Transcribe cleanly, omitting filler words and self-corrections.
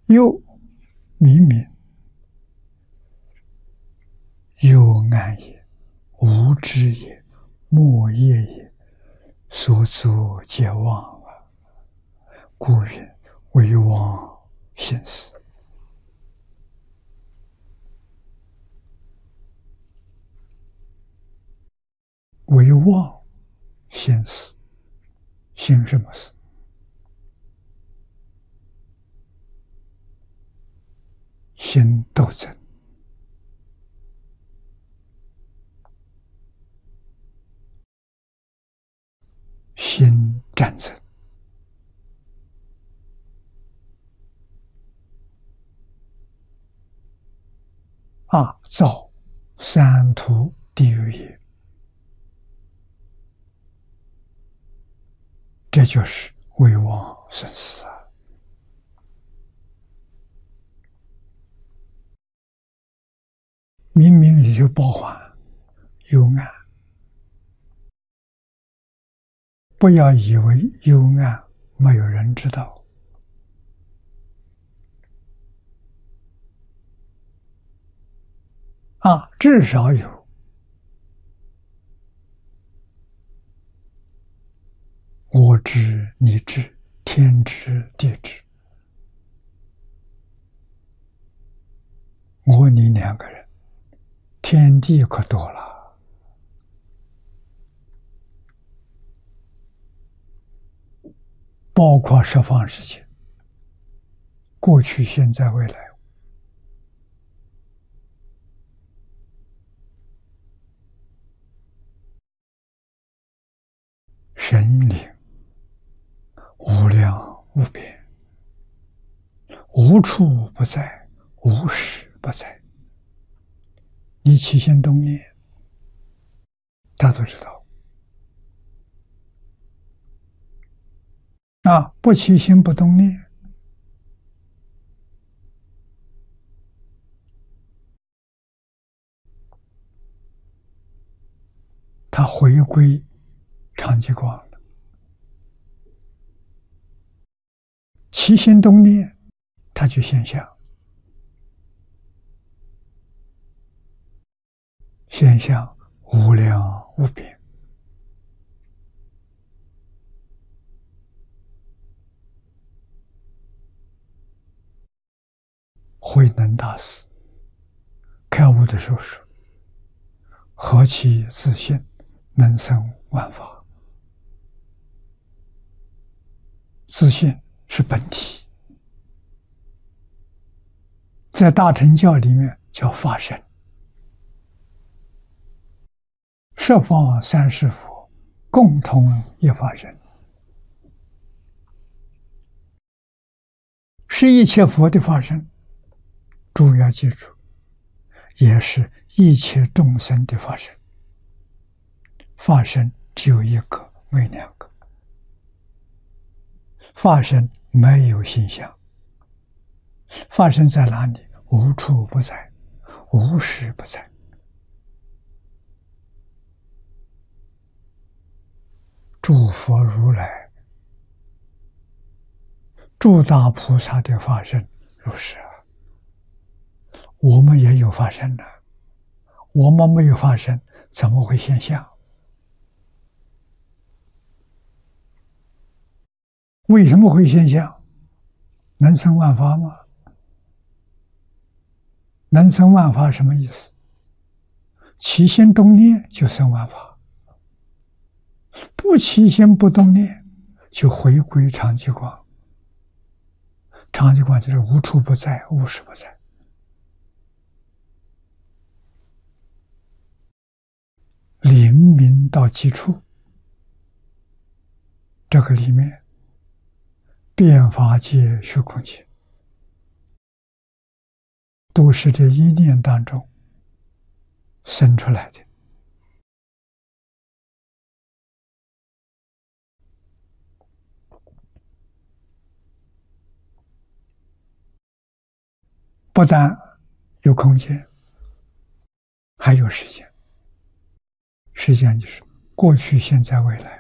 又明明，幽暗也，无知也，莫业也，所作皆妄啊！故曰：为妄现实。为妄现实，现什么事？现斗争。新战争造三途地狱也，这就是为妄生死啊！明明里就包含幽暗，不要以为幽暗没有人知道。至少有我知、你知、天知、地知，我你两个人，天地可多了。包括十方世界，过去、现在、未来。神灵无量无边，无处不在，无时不在。你起心动念，他都知道。不起心不动念，他回归常寂光了。起心动念，它就现象。现象无量无边，慧能大师开悟的时候说：“何其自信，能生万法。”自信是本体，在大乘教里面叫法身。十方三世佛共同一法身，是一切佛的法身。诸位要记住，也是一切众生的法身。法身只有一个，没两个。法身没有形象，法身在哪里？无处不在，无时不在。诸佛如来、诸大菩萨的法身如是啊。我们也有法身呢，我们没有法身，怎么会现象？为什么会现象？能生万法吗？能生万法什么意思？起心动念就生万法，不起心不动念就回归常寂光。常寂光就是无处不在，无时不在。灵明到极处，这个里面变法界、虚空界都是这一念当中生出来的。不但有空间，还有时间。时间就是过去、现在、未来。